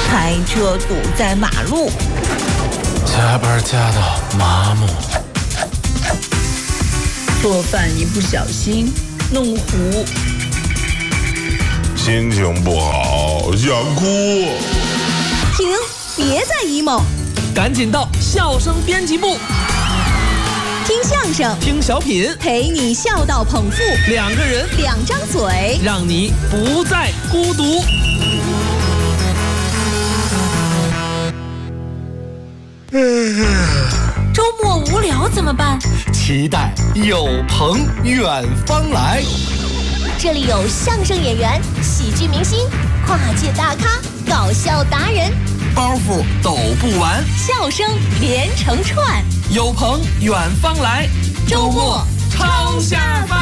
开车堵在马路， 加班加到麻木， 做饭一不小心弄糊， 心情不好想哭。 停，别再 emo， 赶紧到笑声编辑部， 听相声， 听小品， 陪你笑到捧腹， 两个人， 两张嘴， 让你不再孤独。 周末无聊怎么办？ 期待有朋远方来。 这里有相声演员、喜剧明星、跨界大咖、搞笑达人， 包袱抖不完， 笑声连成串。 有朋远方来，周末超下饭。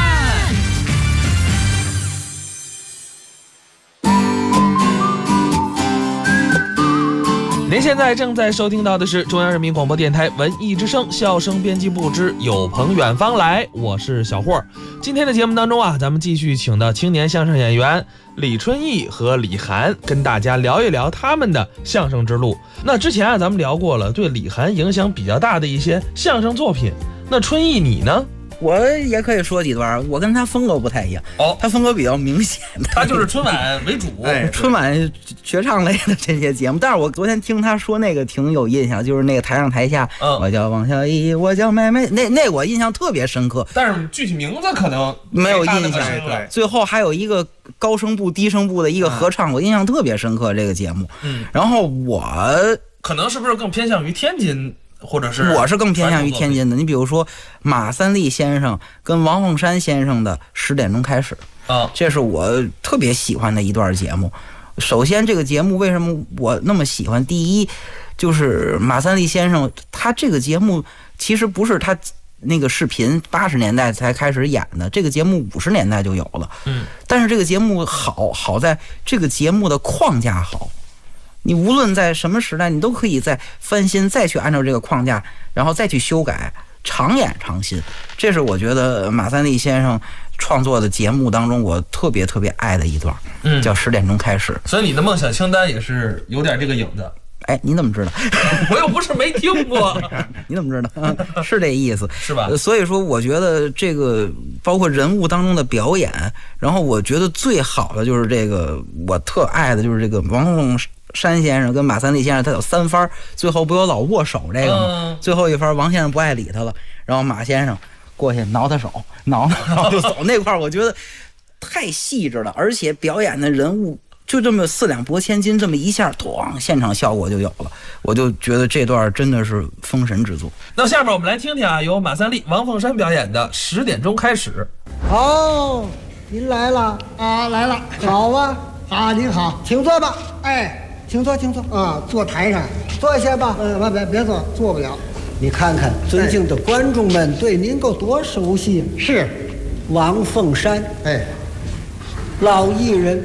您现在正在收听到的是中央人民广播电台文艺之声笑声编辑部之有朋远方来，我是小霍。今天的节目当中啊，咱们继续请到青年相声演员李春义和李涵，跟大家聊一聊他们的相声之路。那之前啊，咱们聊过了对李涵影响比较大的一些相声作品。那春义你呢？ 我也可以说几段，我跟他风格不太一样。他风格比较明显， 他就是春晚为主， 春晚绝唱类的这些节目。但是我昨天听他说那个挺有印象，就是那个台上台下，我叫王小艺，我叫妹妹，那我印象特别深刻。 但是具体名字可能没有印象。对，最后还有一个高声部、低声部的一个合唱，我印象特别深刻这个节目。然后我可能是不是更偏向于天津？或者是我是更偏向于天津的。你比如说马三立先生跟王凤山先生的10点钟开始，这是我特别喜欢的一段节目。首先这个节目为什么我那么喜欢？第一就是马三立先生他这个节目其实不是他那个视频80年代才开始演的，这个节目50年代就有了。但是这个节目好在这个节目的框架好，你无论在什么时代，你都可以再翻新，再去按照这个框架，然后再去修改，常演常新。这是我觉得马三立先生创作的节目当中我特别特别爱的一段，叫10点钟开始。 所以你的梦想清单也是有点这个影子。 哎，你怎么知道？ 我又不是没听过。 你怎么知道？是这意思， 是吧？ 所以说，我觉得这个包括人物当中的表演，然后我觉得最好的就是这个，我特爱的就是这个王凤山先生跟马三立先生，他有3番，最后不有老握手这个吗？最后一番王先生不爱理他了，然后马先生过去挠他手，挠然后就走。那块我觉得太细致了，而且表演的人物就这么4两拨千斤，这么一下，咣，现场效果就有了。我就觉得这段真的是封神之作。 那下面我们来听听啊，由马三立、王凤山表演的10点钟开始。 哦，您来了啊，来了，好啊，啊，您好，请坐吧。哎。请坐，请坐啊！坐台上，坐下吧。别坐，坐不了。你看看，尊敬的观众们对您够多熟悉。是，王凤山，老艺人，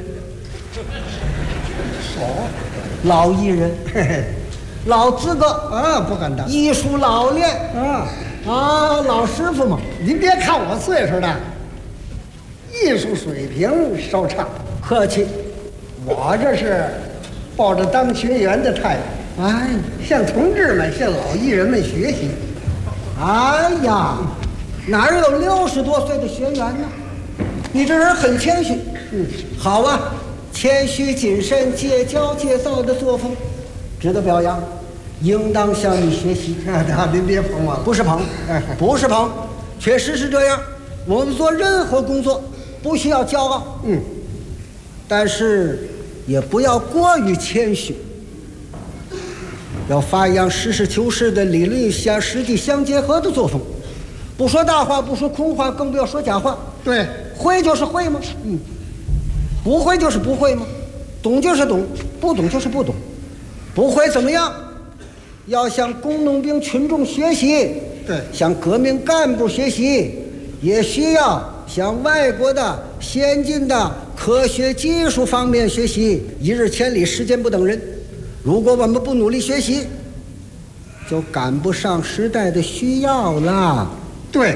老艺人，老资格啊，不敢当。艺术老练老师傅嘛。您别看我岁数大，艺术水平稍差。客气，我这是抱着当学员的态度，向同志们、向老艺人们学习。哎呀，哪有60多岁的学员呢？你这人很谦虚。好啊，谦虚谨慎、戒骄戒躁的作风，值得表扬，应当向你学习。您别捧我了，不是捧，不是捧，确实是这样。我们做任何工作不需要骄傲，但是也不要过于谦虚，要发扬实事求是的理论与实际相结合的作风，不说大话，不说空话，更不要说假话。对，会就是会吗？不会就是不会吗？懂就是懂，不懂就是不懂。不会怎么样？要向工农兵群众学习，对，向革命干部学习，也需要向外国的先进的科学技术方面学习。一日千里，时间不等人。如果我们不努力学习，就赶不上时代的需要了。对，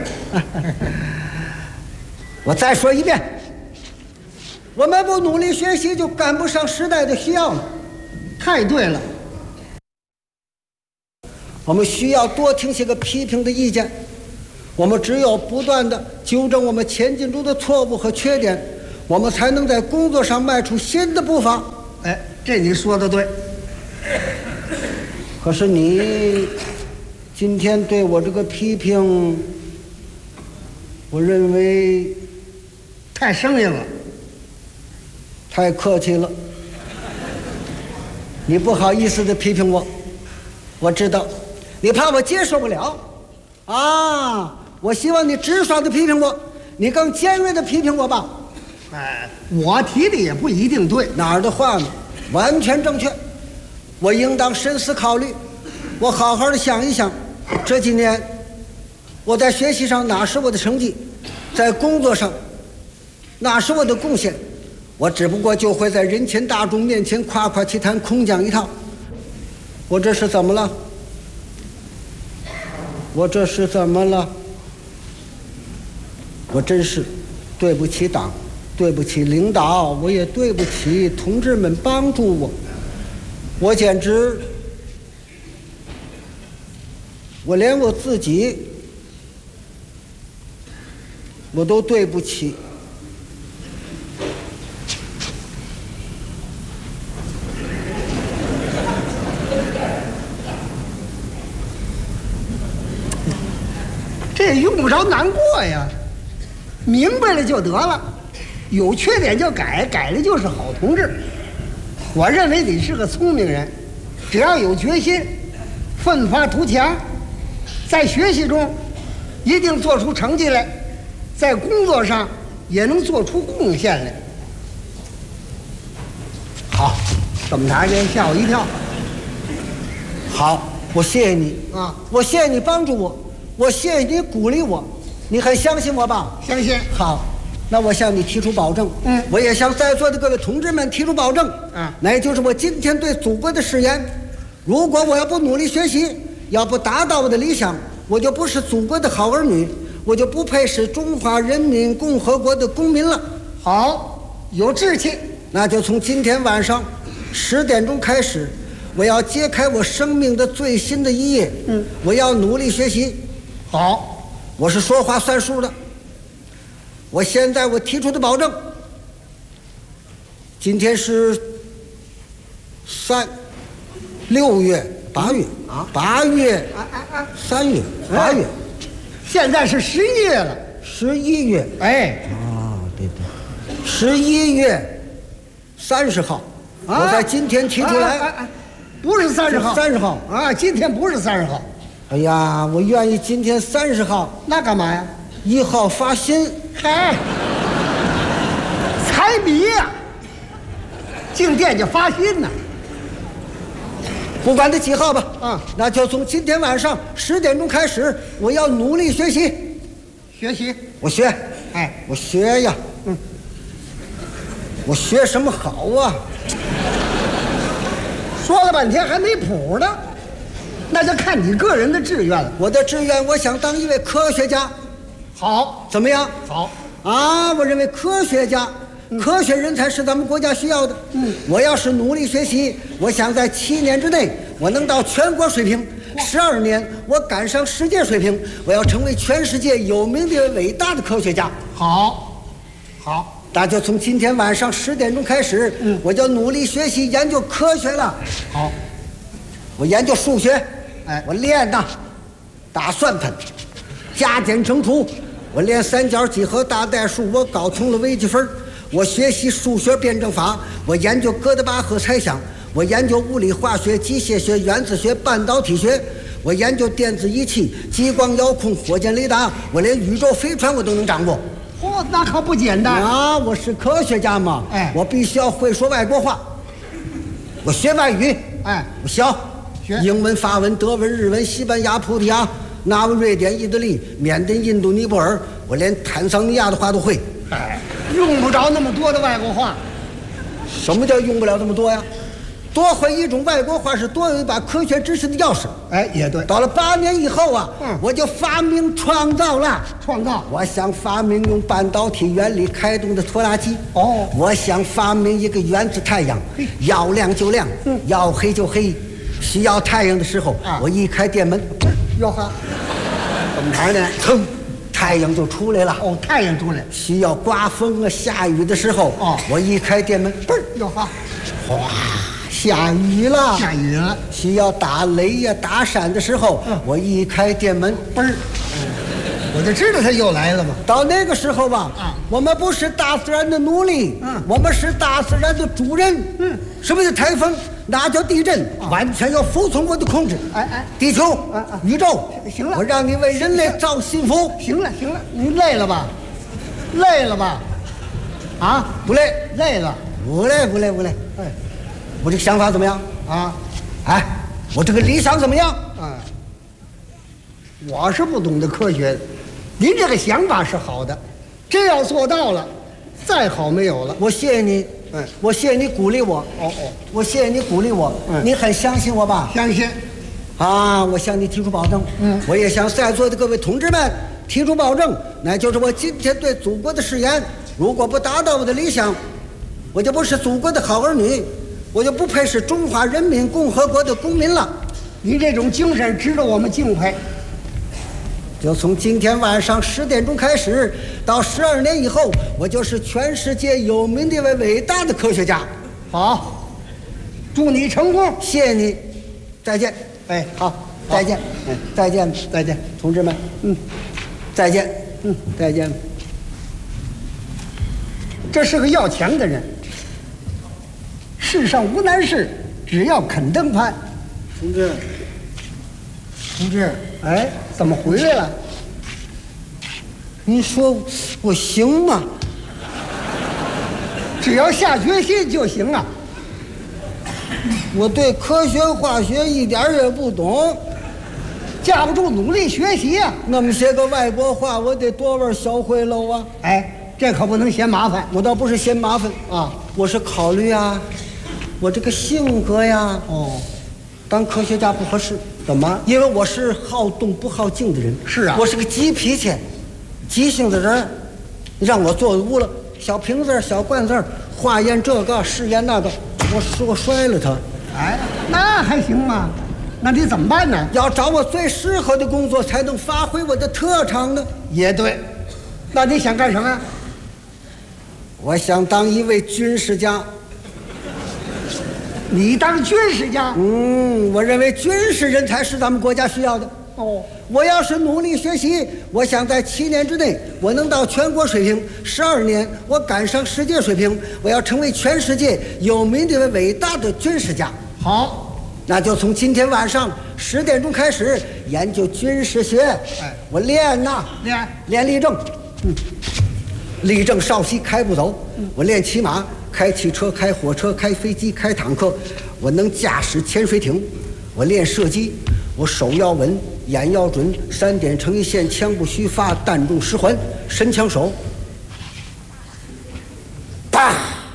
我再说一遍，我们不努力学习，就赶不上时代的需要了。 太对了。我们需要多听些个批评的意见，我们只有不断的纠正我们前进中的错误和缺点，我们才能在工作上迈出新的步伐。哎，这你说的对。可是你今天对我这个批评，我认为太生硬了，太客气了。你不好意思的批评我，我知道，你怕我接受不了啊！我希望你直爽的批评我，你更尖锐的批评我吧。哎，我提的也不一定对，哪儿的话呢？完全正确。我应当深思考虑，我好好的想一想，这几年我在学习上哪是我的成绩，在工作上哪是我的贡献。我只不过就会在人前大众面前夸夸其谈，空讲一套。我这是怎么了？我这是怎么了？我真是对不起党，对不起领导，我也对不起同志们帮助我。我简直，我连我自己我都对不起。这用不着难过呀，明白了就得了，有缺点就改，改了就是好同志。我认为你是个聪明人，只要有决心，奋发图强，在学习中一定做出成绩来，在工作上也能做出贡献来。好，这么大人吓我一跳。好，我谢谢你啊，我谢谢你帮助我，我谢谢你鼓励我，你很相信我吧？相信。好，那我向你提出保证，我也向在座的各位同志们提出保证，那就是我今天对祖国的誓言：如果我要不努力学习，要不达到我的理想，我就不是祖国的好儿女，我就不配是中华人民共和国的公民了。好，有志气。那就从今天晚上10点钟开始，我要揭开我生命的最新的一页。我要努力学习。好，我是说话算数的。我现在我提出的保证，今天是6月8月啊，8月3月8月，现在是11月了，11月，哎啊，对，11月30号，我在今天提出来，不是30号，30号啊，今天不是30号。哎呀，我愿意今天30号，那干嘛呀？1号发薪。嗨，彩笔呀，进店就发薪呢。不管它几号吧，那就从今天晚上10点钟开始，我要努力学习。学习，我学，哎，我学呀，我学什么好啊？说了半天还没谱呢，那就看你个人的志愿了。我的志愿，我想当一位科学家。好，怎么样？好啊，我认为科学家、科学人才是咱们国家需要的。我要是努力学习，我想在7年之内，我能到全国水平；12年，我赶上世界水平。我要成为全世界有名的伟大的科学家。好，好，那就从今天晚上10点钟开始，我就努力学习研究科学了。好，我研究数学，哎，我练呐，打算盘，加减乘除。我练三角几何、大代数，我搞通了微积分。我学习数学辩证法，我研究哥德巴赫猜想，我研究物理化学、机械学、原子学、半导体学，我研究电子仪器、激光遥控、火箭雷达，我连宇宙飞船我都能掌握。嚯，那可不简单啊！我是科学家嘛，哎，我必须要会说外国话。我学外语，哎，我学英文、法文、德文、日文、西班牙、葡萄牙、纳维、瑞典、意大利、缅甸、印度、尼泊尔，我连坦桑尼亚的话都会。哎，用不着那么多的外国话。什么叫用不了那么多呀？ 多会一种外国话是多有一把科学知识的钥匙。哎，也对。到了8年以后啊，我就发明创造了。创造，我想发明用半导体原理开动的拖拉机。哦，我想发明一个原子太阳，要亮就亮，要黑就黑。需要太阳的时候，我一开电门，哟呵，怎么着呢？噌，太阳就出来了。哦，太阳出来。需要刮风啊、下雨的时候，我一开电门，嘣，哟呵，哗。下雨了，下雨了。需要打雷呀、打闪的时候，我一开电门，嘣儿，我就知道他又来了嘛。到那个时候吧，我们不是大自然的奴隶，我们是大自然的主人。什么叫台风？那叫地震，完全要服从我的控制。地球，宇宙，行了，我让你为人类造幸福。行了，你累了吧？累了吧？啊，不累，累了，不累。哎。我这个想法怎么样啊？哎，我这个理想怎么样？我是不懂得科学的，您这个想法是好的，真要做到了，再好没有了。我谢谢你，我谢谢你鼓励我。我谢谢你鼓励我。你很相信我吧？相信。啊，我向你提出保证。我也向在座的各位同志们提出保证，那就是我今天对祖国的誓言。如果不达到我的理想，我就不是祖国的好儿女。我就不配是中华人民共和国的公民了。你这种精神值得我们敬佩。就从今天晚上10点钟开始，到12年以后，我就是全世界有名的一位伟大的科学家。好，祝你成功，谢谢你，再见。哎，好，再见。再见，同志们，再见，再见。这是个要强的人。世上无难事，只要肯登攀。同志，哎，怎么回来了？你说我行吗？只要下决心就行啊。我对科学化学一点也不懂，架不住努力学习啊。那么些个外国话，我得多玩小会喽啊。哎，这可不能嫌麻烦。我倒不是嫌麻烦啊，我是考虑啊。我这个性格呀，当科学家不合适。怎么？因为我是好动不好静的人。是啊，我是个急脾气、急性子人。让我做无了小瓶子、小罐子，化验这个，试验那个，我摔了它。哎，那还行吗？那你怎么办呢？要找我最适合的工作，才能发挥我的特长呢。也对。那你想干什么？我想当一位军事家。你当军事家？我认为军事人才是咱们国家需要的。我要是努力学习，我想在7年之内，我能到全国水平；12年，我赶上世界水平。我要成为全世界有名的伟大的军事家。好，那就从今天晚上10点钟开始研究军事学。我练练立正。立正稍息，开不走。我练骑马。开汽车、开火车、开飞机、开坦克，我能驾驶潜水艇。我练射击，我手要稳，眼要准，3点成一线，枪不虚发，弹中10环，神枪手。啪！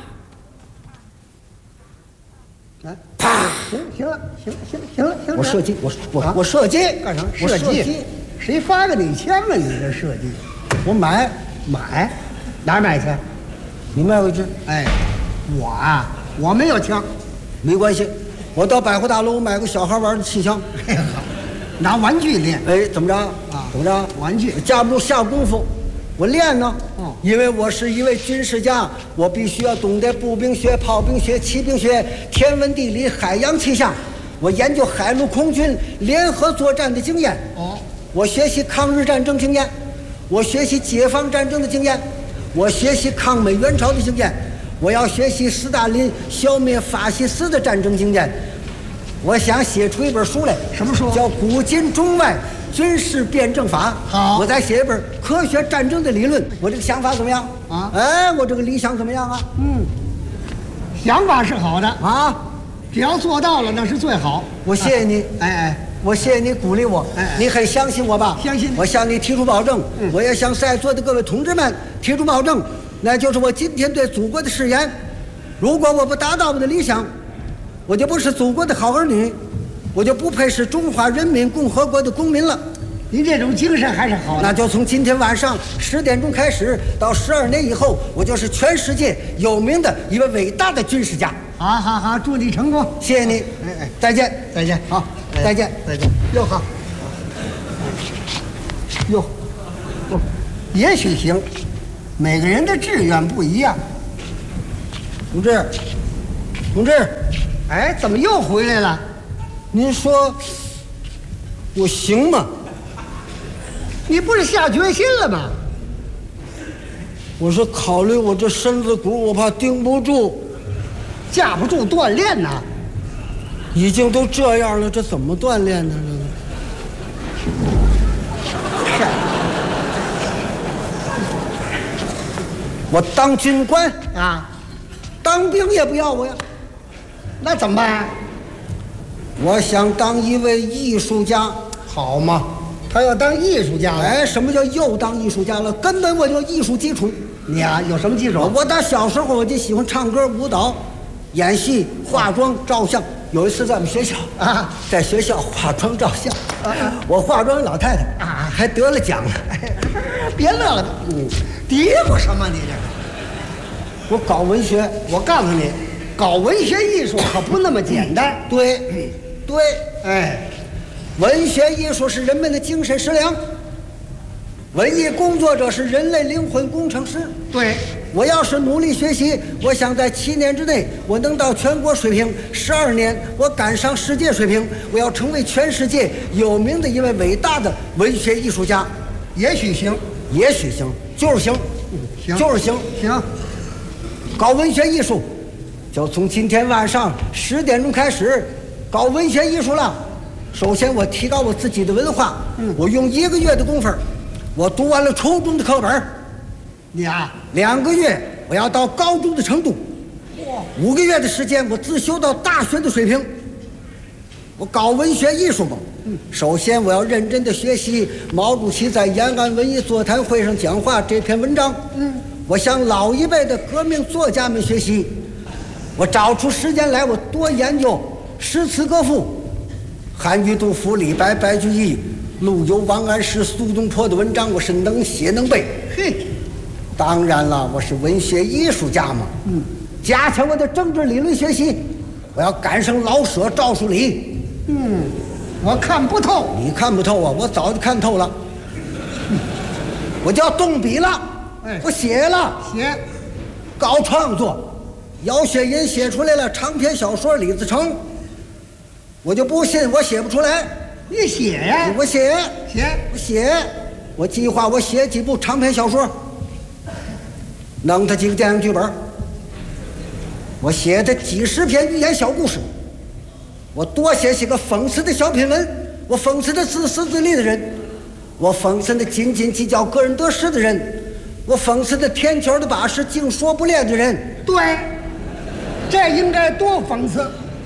来，啪！行了。我射击，我射击干啥？射击？谁发给你枪了？你这射击？我买，哪儿买去？你卖我一支。哎，我没有枪，没关系，我到百货大楼买个小孩玩的气枪。拿玩具练。哎，怎么着？怎么着？玩具架不住下功夫，我练呢。因为我是一位军事家，我必须要懂得步兵学、炮兵学、骑兵学、天文地理、海洋气象。我研究海陆空军联合作战的经验。我学习抗日战争经验，我学习解放战争的经验。我学习抗美援朝的经验，我要学习斯大林消灭法西斯的战争经验。我想写出一本书来。什么书？叫《古今中外军事辩证法》。好，我再写一本科学战争的理论。我这个想法怎么样啊？哎，我这个理想怎么样啊？想法是好的啊，只要做到了那是最好。我谢谢你。我谢谢你鼓励我，你很相信我吧？相信。我向你提出保证，我也向在座的各位同志们提出保证，那就是我今天对祖国的誓言。如果我不达到我的理想， 我就不是祖国的好儿女，我就不配是中华人民共和国的公民了。您这种精神还是好的。那就从今天晚上10点钟开始，到12年以后，我就是全世界有名的一位伟大的军事家。好，祝你成功，谢谢你。再见，再见，好，再见，再见。哟好，哟，也许行，每个人的志愿不一样。同志，哎，怎么又回来了？您说我行吗？你不是下决心了吗？我是考虑我这身子骨，我怕顶不住，架不住锻炼呐。已经都这样了，这怎么锻炼呢？我当军官啊，当兵也不要我呀，那怎么办？我想当一位艺术家，好吗？他要当艺术家了。哎，什么叫又当艺术家了？根本我就艺术基础。你呀，有什么基础？我打小时候我就喜欢唱歌、舞蹈、演戏、化妆、照相。有一次在我们学校啊，在学校化妆照相，我化妆老太太啊，还得了奖了。别乐了，嘀咕什么你这？我搞文学，我告诉你，搞文学艺术可不那么简单。对，哎。文学艺术是人们的精神食粮，文艺工作者是人类灵魂工程师。对，我要是努力学习，我想在7年之内我能到全国水平，12年我赶上世界水平，我要成为全世界有名的一位伟大的文学艺术家。也许行，就是行，就是行。搞文学艺术就从今天晚上10点钟开始搞文学艺术了。首先我提高我自己的文化，我用1个月的功夫，我读完了初中的课本。你啊，2个月我要到高中的程度，5个月的时间我自修到大学的水平。我搞文学艺术嘛，首先我要认真的学习毛主席在延安文艺座谈会上讲话这篇文章。我向老一辈的革命作家们学习，我找出时间来，我多研究诗词歌赋。韩愈、杜甫、李白、白居易、陆游、王安石、苏东坡的文章，我是能写能背。嘿，当然了，我是文学艺术家嘛。加强我的政治理论学习，我要赶上老舍、赵树理。我看不透。你看不透啊？我早就看透了。我就要动笔了，我写了，搞创作。姚雪银写出来了长篇小说《李自成》。我就不信我写不出来。你写呀？我写。我计划我写几部长篇小说，弄他几个电影剧本，我写的几10篇寓言小故事，我多写些个讽刺的小品文，我讽刺的自私自利的人，我讽刺的斤斤计较个人得失的人，我讽刺的天桥的把式净说不练的人。对，这应该多讽刺。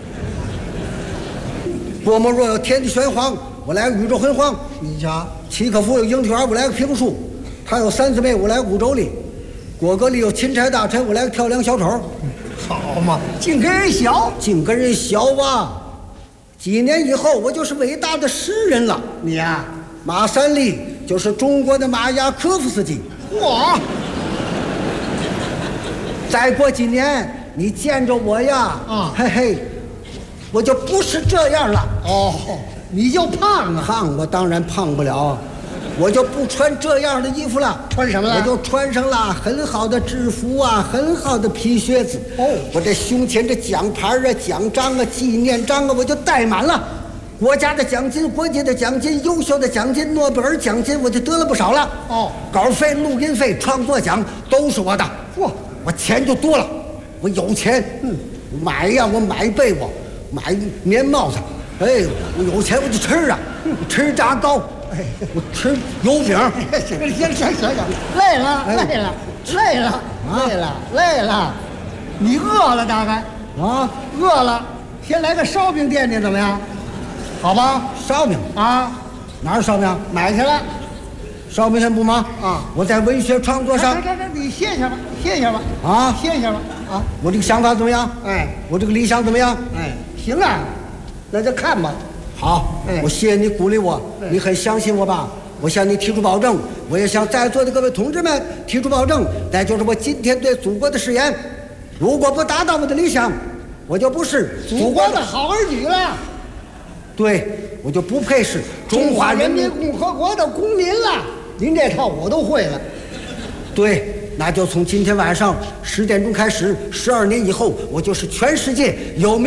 波莫若有天地玄黄，我来个宇宙洪荒。你瞧，契诃夫有樱桃园，我来个评书；他有三姊妹，我来个五洲里；果戈里有钦差大臣，我来个跳梁小丑。好嘛，净跟人学啊！几年以后，我就是伟大的诗人了。你呀，马三立就是中国的马雅科夫斯基。嚯！再过几年，你见着我呀，嘿嘿。我就不是这样了。你就胖了？胖我当然胖不了，我就不穿这样的衣服了。穿什么了？我就穿上了很好的制服啊，很好的皮靴子。我这胸前这奖牌啊、奖章啊、纪念章啊，我就带满了。国家的奖金、国际的奖金、优秀的奖金、诺贝尔奖金，我就得了不少了。稿费、录音费、创作奖都是我的。我钱就多了，我有钱。我买呀，我买被窝。买棉帽子，我有钱我就吃啊，吃炸糕，我吃油饼。行，累了，你饿了大概啊？饿了，先来个烧饼店，你怎么样？好吧，烧饼啊，哪有烧饼？买去了。烧饼先不忙啊，我在文学创作上。你歇一下吧，啊，歇一下吧。 啊，我这个想法怎么样？哎，我这个理想怎么样？哎，行啊，那就看吧。好，我谢谢你鼓励我，你很相信我吧？我向你提出保证，我也向在座的各位同志们提出保证，那就是我今天对祖国的誓言。如果不达到我的理想，我就不是祖国的好儿女了。对，我就不配是中华人民共和国的公民了。您这套我都会了。对，那就从今天晚上10点钟开始，12年以后，我就是全世界有名